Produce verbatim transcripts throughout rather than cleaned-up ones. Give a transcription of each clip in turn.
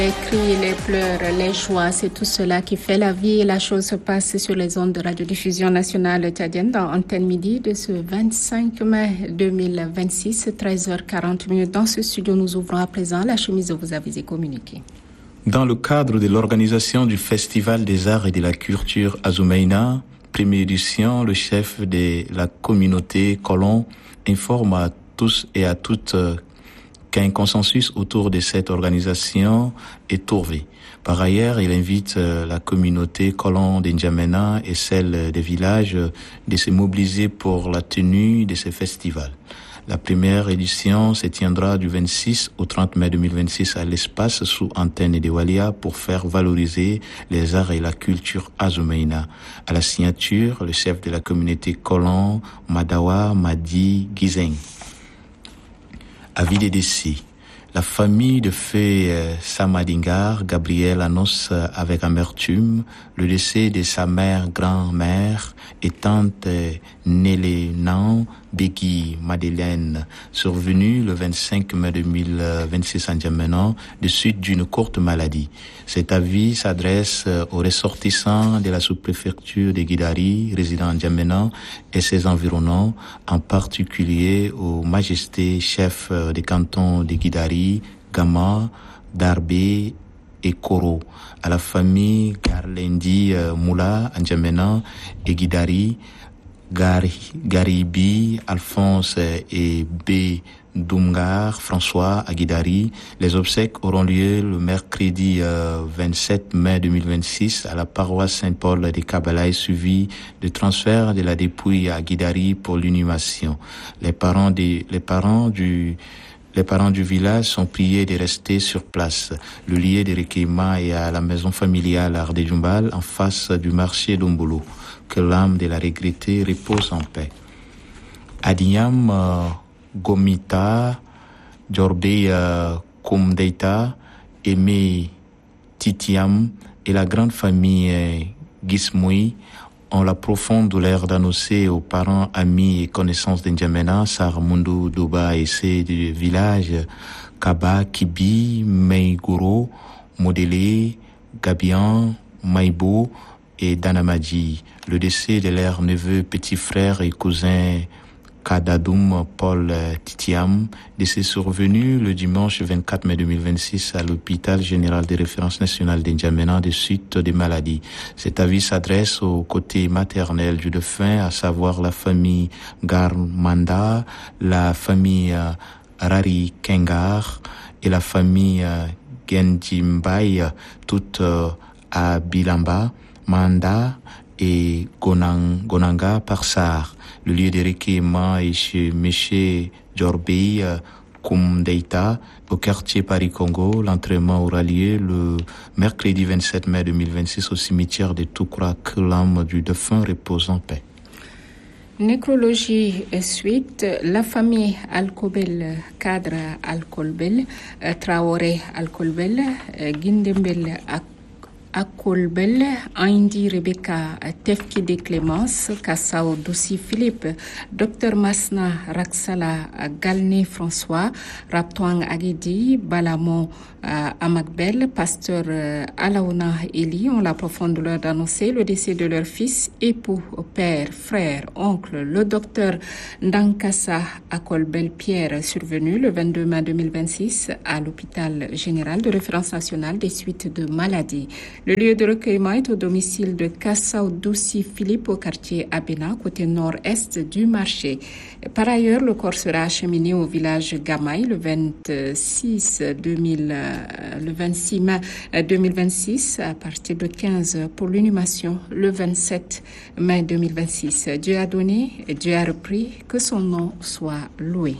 Les cris, les pleurs, les joies, c'est tout cela qui fait la vie et la chose se passe sur les ondes de radiodiffusion nationale tchadienne dans Antenne Midi de ce vingt-cinq mai deux mille vingt-six, treize heures quarante minutes. Dans ce studio, nous ouvrons à présent la chemise de vos avis et communiqués. Dans le cadre de l'organisation du Festival des Arts et de la Culture Azoumeïna, première édition, le chef de la communauté Colon informe à tous et à toutes qu'un consensus autour de cette organisation est trouvé. Par ailleurs, il invite la communauté Colon de N'Djamena et celle des villages de se mobiliser pour la tenue de ce festival. La première édition se tiendra du vingt-six au trente mai deux mille vingt-six à l'espace sous antenne de Walia pour faire valoriser les arts et la culture azoumeïna. À la signature, le chef de la communauté Colon, Madawa Madi Gizeng. Avis des décès. La famille de feu euh, Samadingar, Gabriel, annonce euh, avec amertume le décès de sa mère, grand-mère et tante euh, Nélénan Begui Madeleine, survenue le vingt-cinq mai deux mille vingt-six en N'Djamena, de suite d'une courte maladie. Cet avis s'adresse euh, aux ressortissants de la sous-préfecture de Guidari, résidant en N'Djamena et ses environnants, en particulier aux majestés chefs euh, des cantons de Guidari, Gama, Darbé et Koro, à la famille Garlendi euh, Moula, N'Djamena et Guidari, Gari, Garibi, Alphonse et B. Doumgar, François à Guidari. Les obsèques auront lieu le mercredi euh, vingt-sept mai deux mille vingt-six à la paroisse Saint-Paul de Kabalaï, suivi de transfert de la dépouille à Guidari pour l'inhumation. Les parents des, les parents du Les parents du village sont priés de rester sur place. Le lieu de recueillement est à la maison familiale Ardé-Djumbal, en face du marché d'Ombolo. Que l'âme de la regrettée repose en paix. Adiam euh, Gomita, Djorbe euh, Koumdeita, Aimé Titiam et la grande famille euh, Gismoui ont la profonde douleur d'annoncer aux parents, amis et connaissances d'N'Djamena, Sarmundu, Douba et ses du village Kaba, Kibi, Meigoro, Modélé, Gabian, Maïbo et Danamadi. Le décès de leur neveu, petit frère et cousin Kadadoum Paul Titiam, décès survenu le dimanche vingt-quatre mai deux mille vingt-six à l'hôpital général de référence nationale d'N'Djamena de suite des maladies. Cet avis s'adresse au côté maternel du défunt, à savoir la famille Garmanda, la famille Rari Kengar et la famille Gendjimbaï, toutes à Bilamba, Manda et Gonang, Gonanga Parsar. Le lieu de recueillement est chez Méché Djorbei Koumdeita, au quartier Paris-Congo. L'enterrement aura lieu le mercredi vingt-sept mai deux mille vingt-six au cimetière de Toukra, que l'âme du défunt repose en paix. Nécrologie suite, la famille Alkobel, cadre Alkolbel, Traoré Alkolbel, Guindembel Akolbel, Aindi Rebecca, Tefkide Clémence, Kassao Dossi Philippe, Docteur Masna Raksala Galné François, Raptoang Agidi, Balamon euh, Amagbel, Pasteur euh, Alaouna Eli ont la profonde douleur d'annoncer le décès de leur fils, époux, père, frère, oncle, le docteur Ndankassa Akolbel Pierre, survenu le vingt-deux mai deux mille vingt-six à l'hôpital général de référence nationale des suites de maladies. Le lieu de recueillement est au domicile de Kassao Dossi Philippe au quartier Abena, côté nord-est du marché. Par ailleurs, le corps sera acheminé au village Gamaï le vingt-six mai deux mille vingt-six à partir de quinze heures pour l'inhumation le vingt-sept mai deux mille vingt-six. Dieu a donné et Dieu a repris, que son nom soit loué.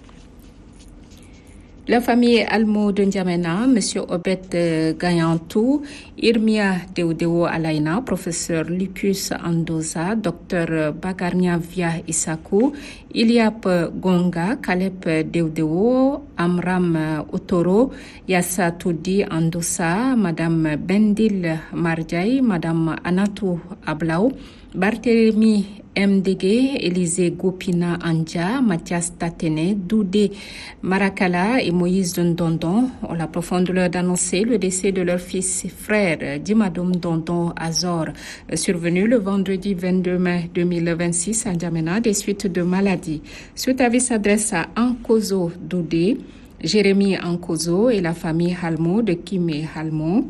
La famille Almo de N'Djamena, M. Obed Gayantou, Irmia Deodeo Alaina, professeur Lucas Andoza, Dr Bagarnia Via Isakou, Iliap Gonga, Kalep Deodeo, Amram Otoro, Yassa Toudi Andosa, Madame Bendil Marjai, Madame Anatou Ablaou, Barthélemy Mdege, Élisée Gopina Andja, Mathias Tatene, Doudé Marakala et Moïse Ndondon ont la profonde douleur d'annoncer le décès de leur fils et frère Dimadoum Ndondon Azor, survenu le vendredi vingt-deux mai deux mille vingt-six à N'Djamena des suites de maladie. Ce avis s'adresse à Ankozo Doudé, Jérémy Ankozo et la famille Halmo de Kimé Halmo.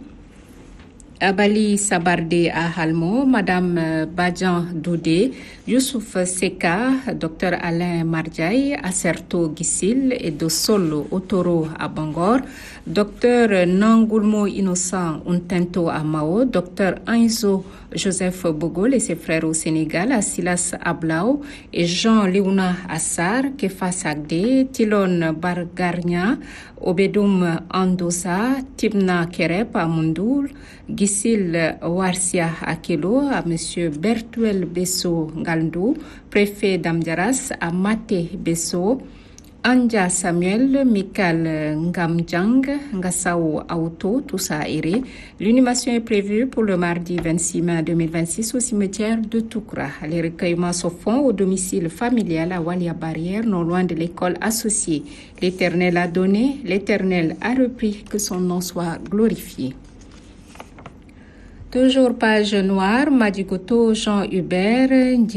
Abali Sabardé à Halmo, Madame Badjan Doudé, Youssouf Seka, Docteur Alain Mardiaye, Acerto Gissil et Dosolo Otoro à Bangor, Docteur Nangoulmo Innocent Untento à Mao, Docteur Ainzo Joseph Bogol et ses frères au Sénégal, à Silas Ablao et Jean Léona Assar, Kefa Sagde, Tilon Bargarnia, Obedoum Andosa, Tibna Kerep à Mundoul, Gissil Warsia Akelo, à Monsieur Bertuel Besso Galdou, préfet d'Amdiaras, à Maté Besso, Anja Samuel, Mikal Ngamjang, Ngassao Auto, tout ça aéré. L'inhumation est prévue pour le mardi vingt-six mai deux mille vingt-six au cimetière de Toukra. Les recueillements se font au domicile familial à Walia Barrière, non loin de l'école associée. L'Éternel a donné, l'Éternel a repris, que son nom soit glorifié. Toujours page noire, Madigoto, Jean-Hubert,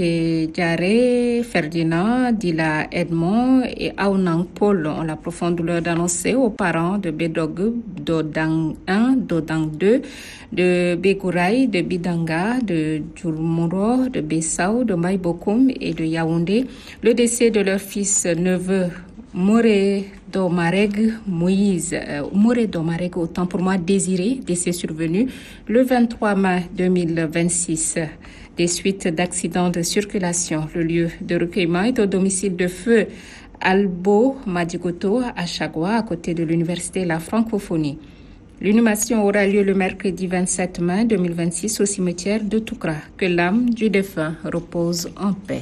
Djare, Ferdinand, Dila Edmond et Aounang Paul ont la profonde douleur d'annoncer aux parents de Bédog, Dodang un, Dodang deux, de Bégouraï, de Bidanga, de Djoulmouro, de Bessau, de Maïbokoum et de Yaoundé le décès de leur fils neveu Moré Domareg Moïse, euh, Moré Domareg, autant pour moi désiré, décès survenu le vingt-trois mai deux mille vingt-six. Des suites d'accidents de circulation. Le lieu de recueillement est au domicile de feu Albo Madigoto à Chagua, à côté de l'université La Francophonie. L'inhumation aura lieu le mercredi vingt-sept mai deux mille vingt-six au cimetière de Toukra. Que l'âme du défunt repose en paix.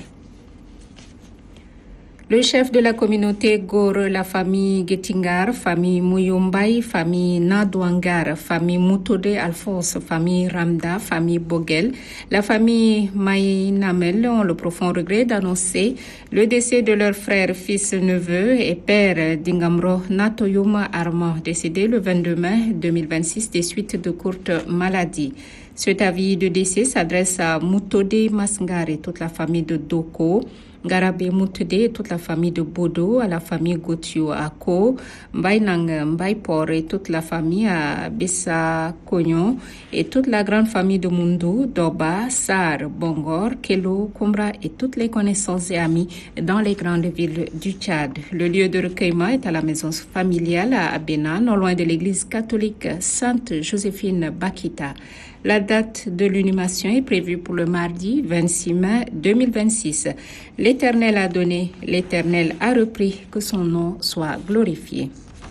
Le chef de la communauté Gore, la famille Getingar, famille Mouyombay, famille Nadouangar, famille Moutode Alphonse, famille Ramda, famille Bogel, la famille Maïnamel ont le profond regret d'annoncer le décès de leur frère, fils, neveu et père Dingamro Natoyoum Armand, décédé le vingt-deux mai deux mille vingt-six des suites de courtes maladies. Cet avis de décès s'adresse à Moutode Masngar et toute la famille de Doko, Garabé Moutede et toute la famille de Bodo, à la famille Gotio Ako, Mbaynang Mbaypor et toute la famille à Bessa Cognon et toute la grande famille de Mundu, Doba, Sar, Bongor, Kelo, Kumbra et toutes les connaissances et amis dans les grandes villes du Tchad. Le lieu de recueillement est à la maison familiale à Abena, non loin de l'église catholique Sainte Joséphine Bakita. La date de l'inhumation est prévue pour le mardi vingt-six mai deux mille vingt-six. L'Éternel a donné, l'Éternel a repris, que son nom soit glorifié.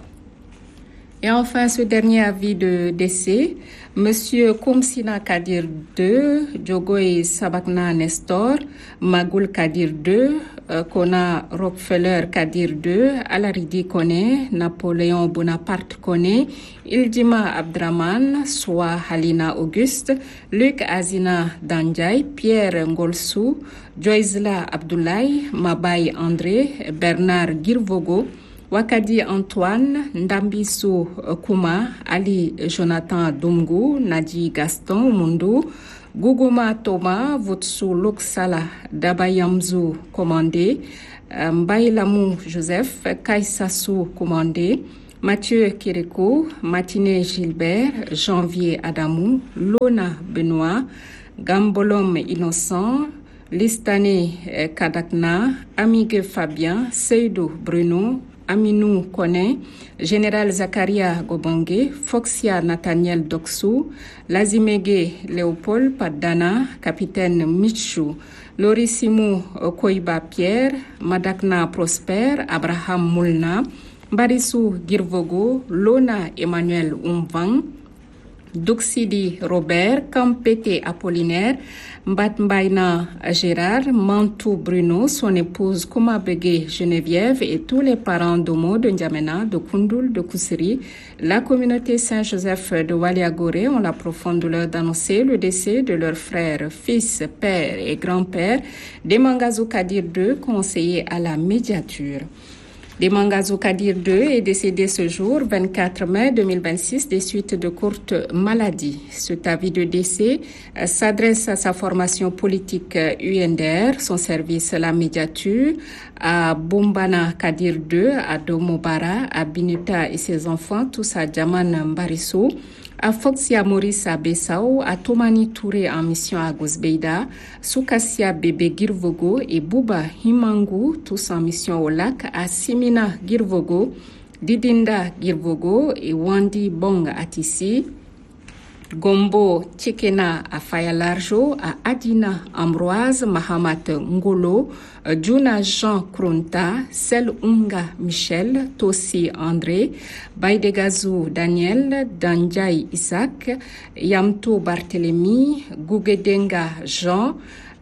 Et enfin, ce dernier avis de décès, Monsieur Koumsina Kadir deux, Djogoy Sabakna Nestor, Magoul Kadir deux, Kona Rockefeller Kadir deux, Alaridi Kone, Napoléon Bonaparte Kone, Ildima Abdraman, Soa Halina Auguste, Luc Azina Danjay, Pierre Ngolsou, Joyzla Abdoulaye, Mabay André, Bernard Girvogo, Wakadi Antoine, Ndambisu Kuma, Ali Jonathan Dungu, Nadi Gaston Mundu, Guguma Thomas, Votsu Luksala, Dabayamzu Commandé, Mbaylamou Joseph, Kaïsassou Commandé, Mathieu Kirikou, Matiné Gilbert, Janvier Adamou, Lona Benoît, Gambolom Innocent, Listane Kadakna, Amigue Fabien, Seydou Bruno, Aminou Kone, Général Zakaria Gobongue, Foxia Nathaniel Doksou, Lazimege Léopold Padana, Capitaine Michou, Lorisimou Koiba Pierre, Madakna Prosper, Abraham Moulna, Barisou Girvogo, Lona Emmanuel Umvang, Duxidi Robert, Kampete Apollinaire, Mbatmbaina Gérard, Mantou Bruno, son épouse Koumabege Geneviève et tous les parents d'Omo, de N'Djamena, de Koundoul, de Koussiri. La communauté Saint-Joseph de Waliagoré ont la profonde douleur d'annoncer le décès de leur frère, fils, père et grand-père, Demangazou Kadir deux, conseiller à la médiature. Demangazou Kadir deux est décédé ce jour, vingt-quatre mai deux mille vingt-six, des suites de courtes maladies. Cet avis de décès euh, s'adresse à sa formation politique euh, U N D R, son service la médiature, à Bombana Kadir deux, à Domobara, à Binuta et ses enfants, tous à Djaman Mbarissou, à Foxia Maurice à Bessao, à Tomani Touré en mission à Gosbeida, Soukassia Bébé Girvogo et Bouba Himangu, tous en mission au lac, à Simina Girvogo, Didinda Girvogo et Wandi Bong à Tissi, Gombo Tchekena à Fayalarjo, à Adina Ambroise, Mahamat Ngolo, Juna Jean Kronta, Sel Unga Michel, Tossi André, Baidegazou Daniel, Danjai Isaac, Yamto Barthélemy, Gougedenga Jean,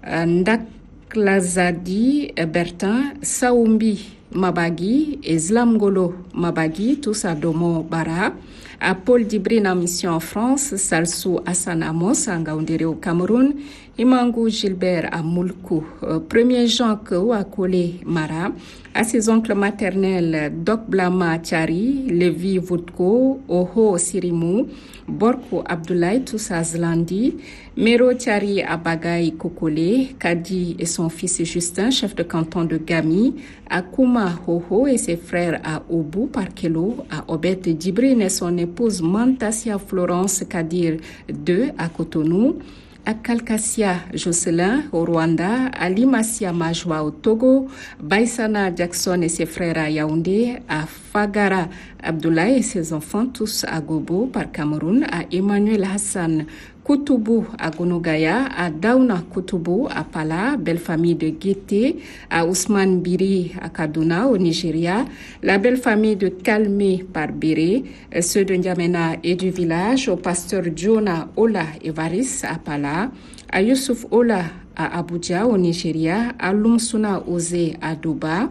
Ndaklazadi Bertin, Saoumbi Mabagi et Zlamgolo Mabagi, tous à Domo Bara, à Paul Dibrin en mission en France, Salsou Hassan Amos en Gaoundéré au Cameroun, Imangu Gilbert à Moulkou, euh, premier Jean Kou à Kolé Mara, à ses oncles maternels Dok Blama Chari, Levi Voutko, Oho Sirimou, Borko Abdoulaye Toussa Zlandi, Mero Chari à Bagaï Kokole, Kadi et son fils Justin, chef de canton de Gami, Akuma Hoho et ses frères à Obu Parkelo, à Obed Dibrin et son épouse Mantassia Florence Kadir deux à Cotonou, à Kalkassia Jocelyn au Rwanda, à Limassia Majwa au Togo, Baïsana Jackson et ses frères à Yaoundé, à Fagara Abdoulaye et ses enfants tous à Gobo par Cameroun, à Emmanuel Hassan Koutoubou à Gonogaya, à Daouna Koutoubou à Pala, belle famille de Guété, à Ousmane Biri à Kaduna au Nigeria, la belle famille de Kalmé par Béré, ceux de N'Djamena et du village, au pasteur Jonah Ola Evaris à Pala, à Youssouf Ola à Abuja au Nigeria, à Lumsuna Ose à Duba,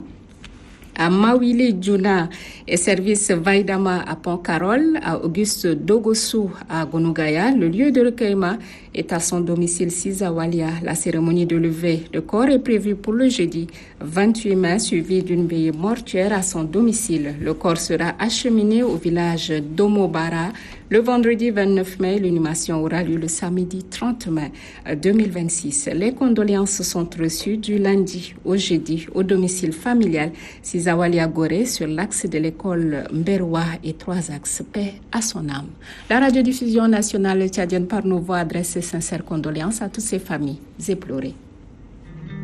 à Mawili Djouna et service Vaidama à Pont-Carol, à Auguste Dogossou à Gonogaya. Le lieu de recueillement est à son domicile Sizawalia. La cérémonie de levée de corps est prévue pour le jeudi vingt-huit mai, suivie d'une veillée mortuaire à son domicile. Le corps sera acheminé au village d'Omobara le vendredi vingt-neuf mai. L'inhumation aura lieu le samedi trente mai deux mille vingt-six. Les condoléances sont reçues du lundi au jeudi au domicile familial Sizawalia Goré sur l'axe de l'école Mberwa et trois axes. Paix à son âme. La radiodiffusion nationale tchadienne par nos voix adresse ses sincères condoléances à toutes ces familles éplorées.